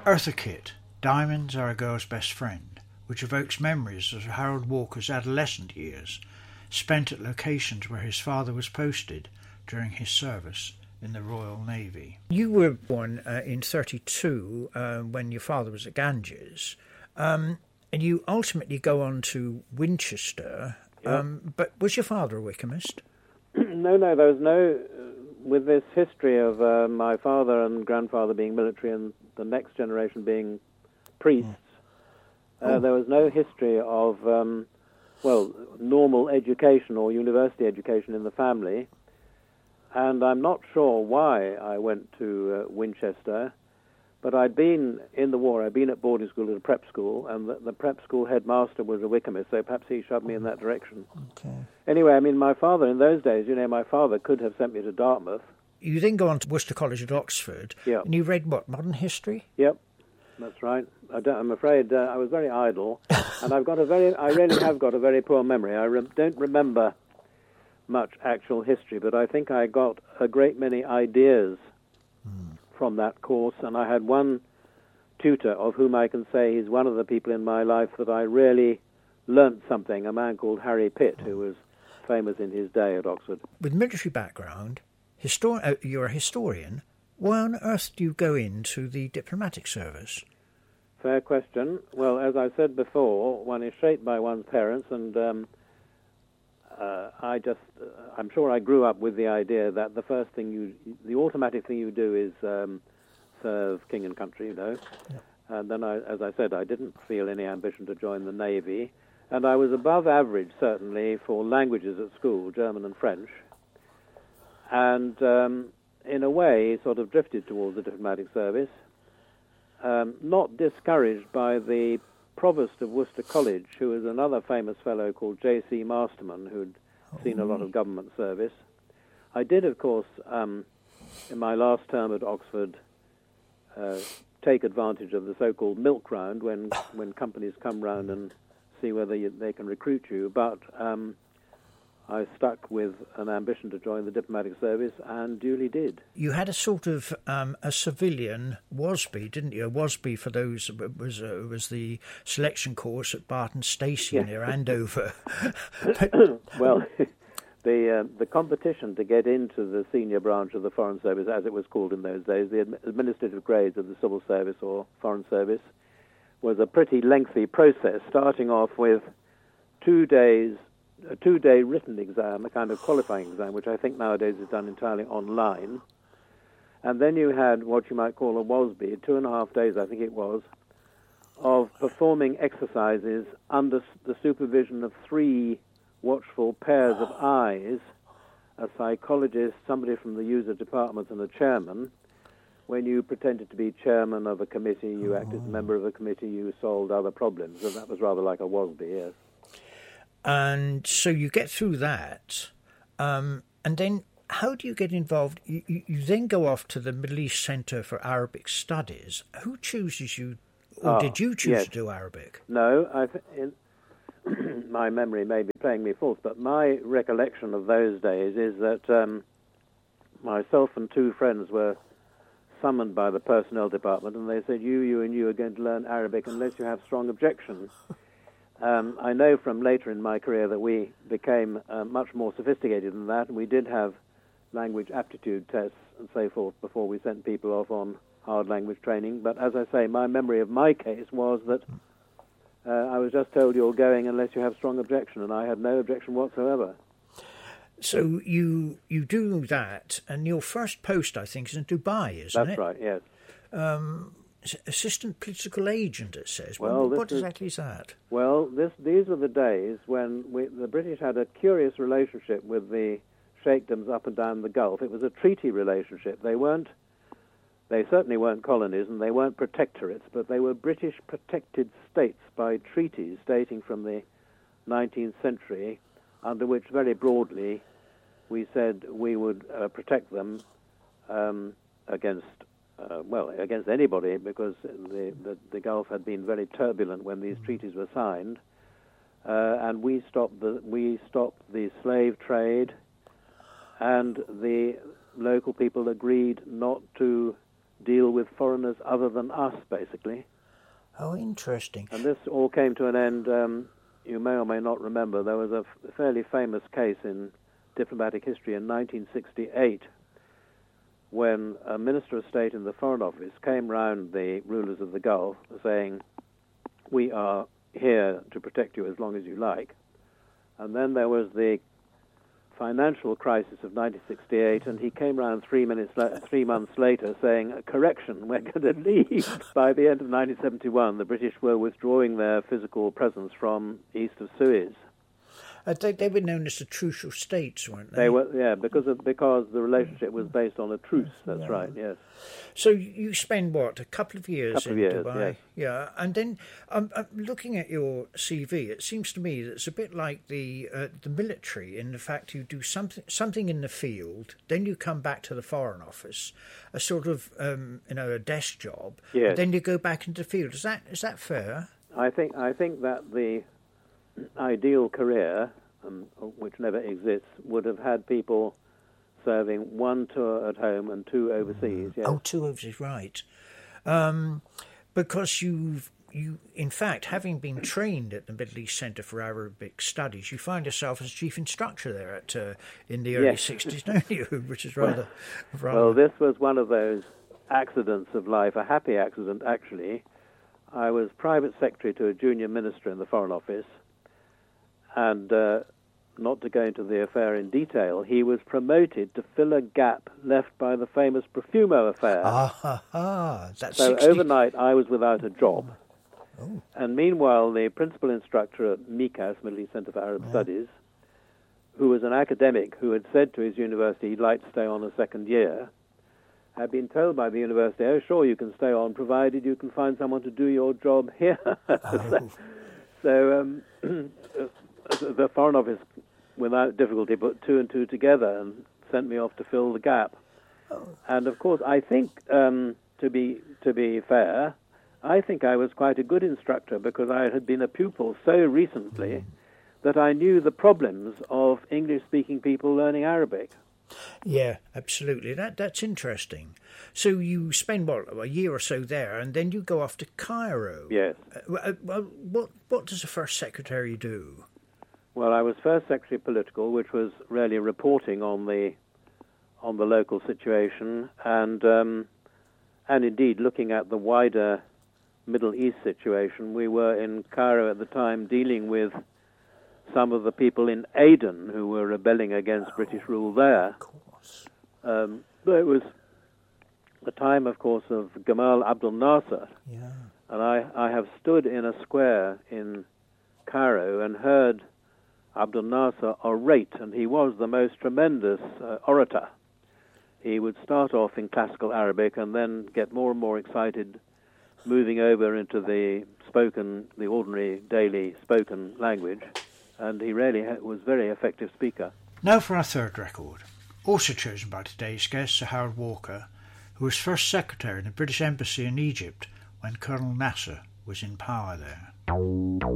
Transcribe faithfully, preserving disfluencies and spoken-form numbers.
Eartha Kitt, Diamonds Are a Girl's Best Friend, which evokes memories of Harold Walker's adolescent years, spent at locations where his father was posted during his service in the Royal Navy. You were born uh, in thirty-two uh, when your father was at Ganges, um, and you ultimately go on to Winchester, Yep. um, but was your father a Wykehamist? no, no, there was no... With this history of uh, my father and grandfather being military and the next generation being priests, mm. uh, oh. there was no history of, um, well, normal education or university education in the family. And I'm not sure why I went to uh, Winchester, but I'd been in the war, I'd been at boarding school at a prep school, and the, the prep school headmaster was a Wykehamist, so perhaps he shoved me in that direction. Okay. Anyway, I mean, my father, in those days, you know, my father could have sent me to Dartmouth. You then go on to Worcester College at Oxford, yeah. and you read, what, modern history? Yep, that's right. I don't, I'm afraid uh, I was very idle, and I've got a very, I really have got a very poor memory. I re- don't remember much actual history, but I think I got a great many ideas mm. from that course, and I had one tutor of whom I can say he's one of the people in my life that I really learnt something, a man called Harry Pitt, who was famous in his day at Oxford. With military background, histor- uh, you're a historian. Why on earth do you go into the diplomatic service? Fair question. Well, as I said before, one is shaped by one's parents, and um, uh, I just, uh, I'm sure I grew up with the idea that the first thing you, the automatic thing you do is um, serve king and country, you know. Yeah. And then, I, as I said, I didn't feel any ambition to join the Navy. And I was above average, certainly, for languages at school, German and French. And um, in a way, sort of drifted towards the diplomatic service, um, not discouraged by the provost of Worcester College, who was another famous fellow called J C Masterman, who'd seen a lot of government service. I did, of course, um, in my last term at Oxford, uh, take advantage of the so-called milk round when, when companies come round and see whether you, they can recruit you, but um, I stuck with an ambition to join the diplomatic service and duly did. You had a sort of um, a civilian WASB, didn't you? A WASB, for those, was uh, was the selection course at Barton Stacey yes. near Andover. Well, the uh, the competition to get into the senior branch of the Foreign Service, as it was called in those days, the administrative grades of the Civil Service or Foreign Service, was a pretty lengthy process, starting off with two days, a two-day written exam, a kind of qualifying exam, which I think nowadays is done entirely online. And then you had what you might call a WASB, two and a half days, I think it was, of performing exercises under the supervision of three watchful pairs of eyes, a psychologist, somebody from the user department, and a chairman. When you pretended to be chairman of a committee, you acted as a member of a committee, you solved other problems, and that was rather like a WASB, yes. And so you get through that, um, and then how do you get involved? You, you, you then go off to the Middle East Centre for Arabic Studies. Who chooses you, or oh, did you choose yes. to do Arabic? No, I th- in, my memory may be playing me false, but my recollection of those days is that um, myself and two friends were summoned by the personnel department, and they said, you, you, and you are going to learn Arabic unless you have strong objections. Um, I know from later in my career that we became uh, much more sophisticated than that, and we did have language aptitude tests and so forth before we sent people off on hard language training. But as I say, my memory of my case was that uh, I was just told you're going unless you have strong objection, and I had no objection whatsoever. So you you do that, and your first post, I think, is in Dubai, isn't That's it? That's right, yes. Um, assistant political agent, it says. Well, what is, exactly is that? Well, this, these were the days when we, the British had a curious relationship with the sheikdoms up and down the Gulf. It was a treaty relationship. They weren't, they certainly weren't colonies, and they weren't protectorates, but they were British protected states by treaties dating from the nineteenth century, under which very broadly we said we would uh, protect them um, against, uh, well, against anybody, because the, the, the Gulf had been very turbulent when these treaties were signed, uh, and we stopped the we stopped the slave trade, and the local people agreed not to deal with foreigners other than us, basically. Oh, interesting. And this all came to an end, um, you may or may not remember, there was a f- fairly famous case in diplomatic history in nineteen sixty-eight when a Minister of State in the Foreign Office came round the rulers of the Gulf saying, we are here to protect you as long as you like. And then there was the financial crisis of nineteen sixty-eight, and he came round three minutes, la- three months later saying, correction, we're going to leave. By the end of nineteen seventy-one, the British were withdrawing their physical presence from east of Suez. Uh, they, they were known as the Trucial States, weren't they? They were, yeah, because of, because the relationship was based on a truce. That's yeah. right. Yes. So you spend what, a couple of years couple in of years, Dubai? yes. Yeah, and then um, I'm looking at your C V. It seems to me that it's a bit like the uh, the military in the fact you do something something in the field, then you come back to the Foreign Office, a sort of um, you know a desk job. Yes. Then you go back into the field. Is that is that fair? I think I think that the ideal career, um, which never exists, would have had people serving one tour at home and two overseas. Yes. Oh, two overseas, right? Um, because you've you, in fact, having been trained at the Middle East Centre for Arabic Studies, you find yourself as chief instructor there at uh, in the early Yes. sixties, don't you? Which is rather, rather. Well, this was one of those accidents of life, a happy accident actually. I was private secretary to a junior minister in the Foreign Office, and uh, not to go into the affair in detail, he was promoted to fill a gap left by the famous Profumo affair. Ah, ha, ha. That's so sixty overnight I was without a job. Oh. And meanwhile, the principal instructor at MICAS, Middle East Centre for Arab Yeah. Studies, who was an academic who had said to his university he'd like to stay on a second year, had been told by the university, oh, sure, you can stay on, provided you can find someone to do your job here. Oh. so um, the Foreign Office, without difficulty, put two and two together and sent me off to fill the gap. Oh. And, of course, I think, um, to be to be fair, I think I was quite a good instructor because I had been a pupil so recently Mm. that I knew the problems of English-speaking people learning Arabic. Yeah, absolutely. That that's interesting. So you spend what a year or so there, and then you go off to Cairo. Yes. Uh, well, what what does a first secretary do? Well, I was first secretary political, which was really reporting on the on the local situation and um, and indeed looking at the wider Middle East situation. We were in Cairo at the time dealing with some of the people in Aden who were rebelling against oh, British rule there. Of course. Um, but it was the time, of course, of Gamal Abdel Nasser. Yeah. And I, I have stood in a square in Cairo and heard Abdel Nasser orate, and he was the most tremendous uh, orator. He would start off in classical Arabic and then get more and more excited, moving over into the spoken, the ordinary daily spoken language. And he really ha- was a very effective speaker. Now for our third record, also chosen by today's guest, Sir Harold Walker, who was first secretary in the British Embassy in Egypt when Colonel Nasser was in power there.